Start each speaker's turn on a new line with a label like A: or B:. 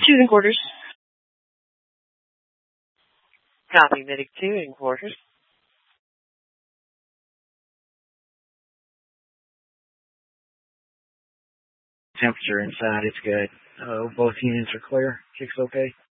A: Two and quarters.
B: Copy, Medic 2 in quarters.
C: Temperature inside, it's good. Both units are clear. Kick's okay.